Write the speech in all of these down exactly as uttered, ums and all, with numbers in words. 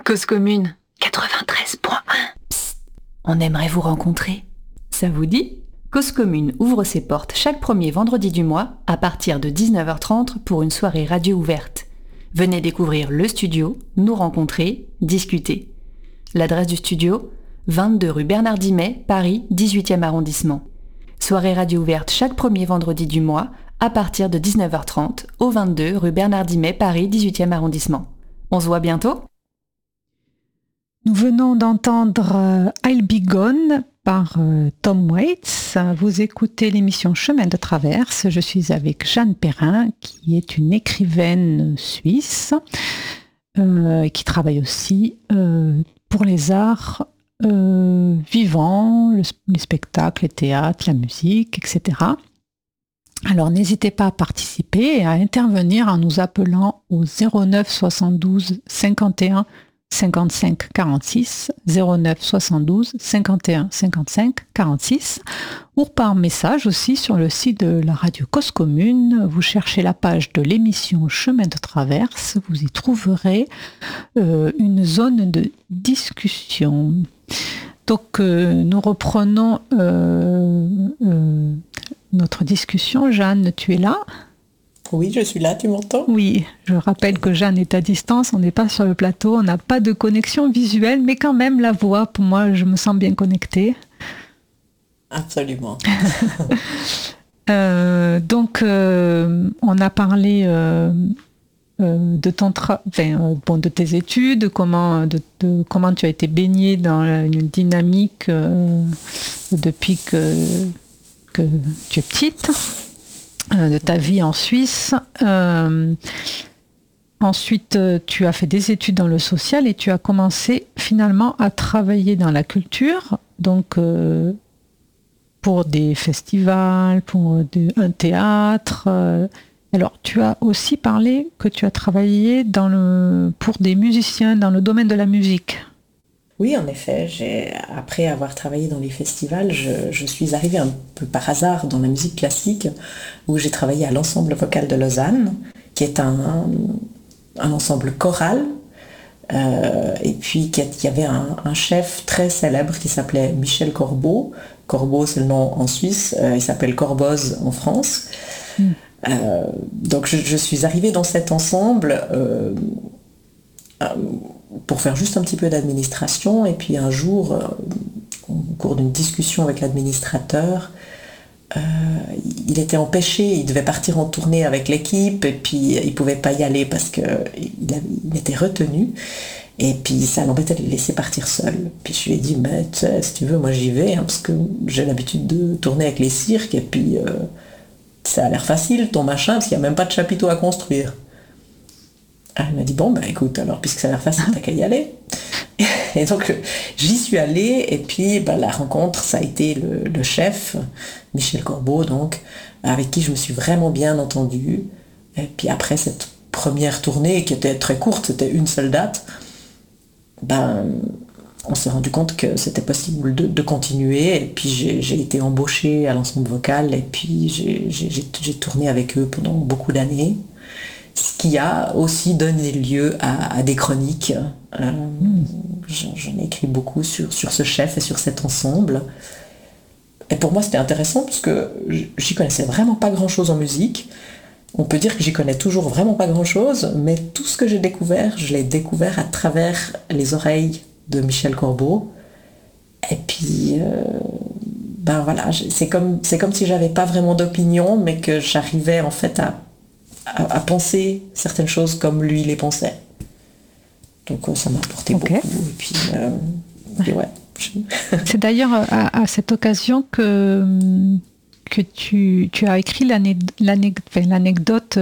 Cause commune quatre-vingt-treize point un. Psst, on aimerait vous rencontrer. Ça vous dit ? Cause commune ouvre ses portes chaque premier vendredi du mois à partir de dix-neuf heures trente pour une soirée radio ouverte. Venez découvrir le studio, nous rencontrer, discuter. L'adresse du studio, vingt-deux rue Bernard Dimet, Paris, dix-huitième arrondissement. Soirée radio ouverte chaque premier vendredi du mois à partir de dix-neuf heures trente au vingt-deux rue Bernard Dimet, Paris, dix-huitième arrondissement. On se voit bientôt ? Nous venons d'entendre euh, I'll Be Gone par euh, Tom Waits. Vous écoutez l'émission Chemin de Traverse. Je suis avec Jeanne Perrin, qui est une écrivaine suisse, euh, qui travaille aussi euh, pour les arts euh, vivants, le, les spectacles, le théâtre, la musique, et cetera. Alors n'hésitez pas à participer et à intervenir en nous appelant au zéro neuf soixante-douze cinquante et un cinquante-cinq quarante-six, zéro neuf soixante-douze cinquante et un cinquante-cinq quarante-six, ou par message aussi sur le site de la radio Cause Commune. Vous cherchez la page de l'émission Chemin de Traverse, vous y trouverez euh, une zone de discussion. Donc euh, nous reprenons euh, euh, notre discussion. Jeanne, tu es là ? Oui, je suis là, tu m'entends ? Oui, je rappelle que Jeanne est à distance, on n'est pas sur le plateau, on n'a pas de connexion visuelle, mais quand même la voix, pour moi, je me sens bien connectée. Absolument. euh, donc, euh, on a parlé euh, euh, de ton tra- enfin, euh, bon, de tes études, comment, de, de, comment tu as été baignée dans une dynamique euh, depuis que, que tu es petite. De ta vie en Suisse. Euh, ensuite, tu as fait des études dans le social et tu as commencé finalement à travailler dans la culture, donc euh, pour des festivals, pour de, un théâtre. Euh. Alors, tu as aussi parlé que tu as travaillé dans le, pour des musiciens dans le domaine de la musique. Oui, en effet, j'ai, après avoir travaillé dans les festivals, je, je suis arrivée un peu par hasard dans la musique classique, où j'ai travaillé à l'ensemble vocal de Lausanne, qui est un, un ensemble choral, euh, et puis il y avait un, un chef très célèbre qui s'appelait Michel Corbeau. Corbeau, c'est le nom en Suisse, euh, il s'appelle Corboz en France. Mm. Euh, donc je, je suis arrivée dans cet ensemble euh, euh, pour faire juste un petit peu d'administration, et puis un jour, euh, au cours d'une discussion avec l'administrateur, euh, il était empêché, il devait partir en tournée avec l'équipe, et puis il ne pouvait pas y aller parce qu'il il était retenu, et puis ça l'embêtait de le laisser partir seul. Puis je lui ai dit, mais tu sais, si tu veux, moi j'y vais, hein, parce que j'ai l'habitude de tourner avec les cirques, et puis euh, ça a l'air facile ton machin, parce qu'il n'y a même pas de chapiteau à construire. Ah, elle m'a dit, bon, bah écoute, alors, puisque ça a l'air facile, t'as qu'à y aller. Et donc, j'y suis allée, et puis bah, la rencontre, ça a été le, le chef, Michel Corbeau, donc, avec qui je me suis vraiment bien entendue. Et puis après cette première tournée, qui était très courte, c'était une seule date, ben, on s'est rendu compte que c'était possible de, de continuer, et puis j'ai, j'ai été embauchée à l'ensemble vocal, et puis j'ai, j'ai, j'ai, j'ai tourné avec eux pendant beaucoup d'années. Ce qui a aussi donné lieu à, à des chroniques. Euh, mmh. J'en ai écrit beaucoup sur, sur ce chef et sur cet ensemble. Et pour moi, c'était intéressant parce que j'y connaissais vraiment pas grand-chose en musique. On peut dire que j'y connais toujours vraiment pas grand-chose, mais tout ce que j'ai découvert, je l'ai découvert à travers les oreilles de Michel Corbeau. Et puis, euh, ben voilà, c'est comme, c'est comme si j'avais pas vraiment d'opinion, mais que j'arrivais en fait à À, à penser certaines choses comme lui les pensait. Donc ça m'a apporté okay. beaucoup. Et puis, euh, et ouais. C'est d'ailleurs à, à cette occasion que, que tu, tu as écrit l'anecdote, l'anecdote, enfin, l'anecdote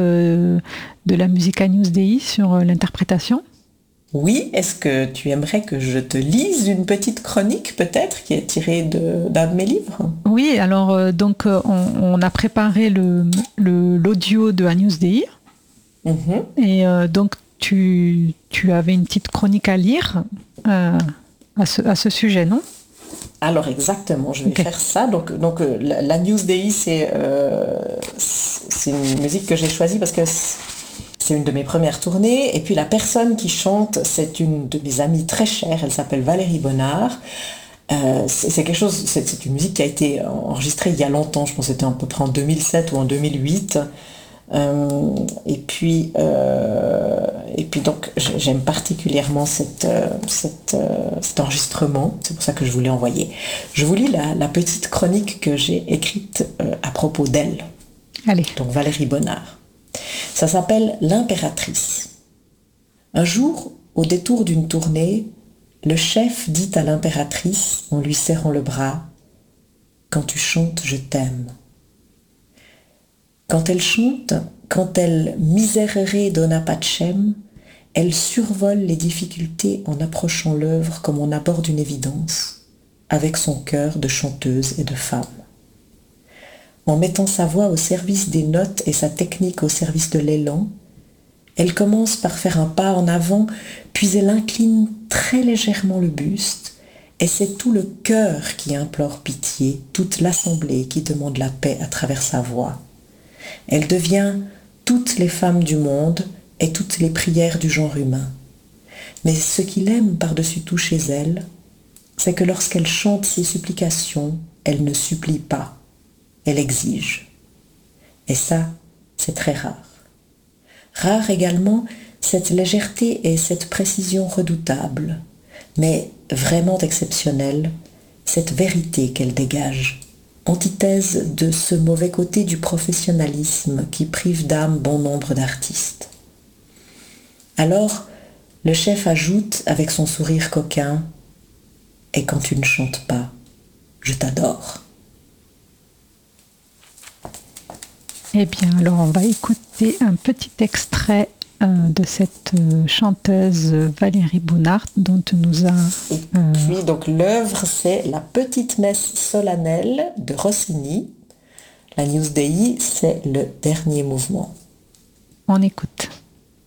de la Musica News Dei sur l'interprétation. Oui, est-ce que tu aimerais que je te lise une petite chronique peut-être qui est tirée de, d'un de mes livres ? Oui, alors euh, donc euh, on, on a préparé le, le, l'audio de Agnus Dei mm-hmm. et euh, donc tu, tu avais une petite chronique à lire euh, à, ce, à ce sujet, non ? Alors exactement, je vais okay. faire ça. Donc, donc euh, l'Agnus Dei, c'est, euh, c'est une musique que j'ai choisie parce que c'est une de mes premières tournées. Et puis la personne qui chante, c'est une de mes amies très chères. Elle s'appelle Valérie Bonnard. Euh, c'est, c'est quelque chose, c'est, c'est une musique qui a été enregistrée il y a longtemps. Je pense que c'était à peu près en deux mille sept ou en deux mille huit. Euh, et puis, euh, et puis donc j'aime particulièrement cette, cette, cet enregistrement. C'est pour ça que je vous l'ai envoyé. Je vous lis la, la petite chronique que j'ai écrite euh, à propos d'elle. Allez. Donc Valérie Bonnard. Ça s'appelle L'impératrice. Un jour, au détour d'une tournée, le chef dit à l'impératrice, en lui serrant le bras, « Quand tu chantes, je t'aime. » Quand elle chante, quand elle miserere dona pacem, elle survole les difficultés en approchant l'œuvre comme on aborde une évidence, avec son cœur de chanteuse et de femme. En mettant sa voix au service des notes et sa technique au service de l'élan, elle commence par faire un pas en avant, puis elle incline très légèrement le buste, et c'est tout le chœur qui implore pitié, toute l'assemblée qui demande la paix à travers sa voix. Elle devient toutes les femmes du monde et toutes les prières du genre humain. Mais ce qu'il aime par-dessus tout chez elle, c'est que lorsqu'elle chante ses supplications, elle ne supplie pas. Elle exige. Et ça, c'est très rare. Rare également cette légèreté et cette précision redoutables, mais vraiment exceptionnelle, cette vérité qu'elle dégage, antithèse de ce mauvais côté du professionnalisme qui prive d'âme bon nombre d'artistes. Alors, le chef ajoute avec son sourire coquin « Et quand tu ne chantes pas, je t'adore ». Eh bien, alors on va écouter un petit extrait euh, de cette euh, chanteuse Valérie Bonnard dont tu nous as... Euh... Et puis, donc, l'œuvre, c'est La Petite Messe solennelle de Rossini. La News Dei, c'est le dernier mouvement. On écoute.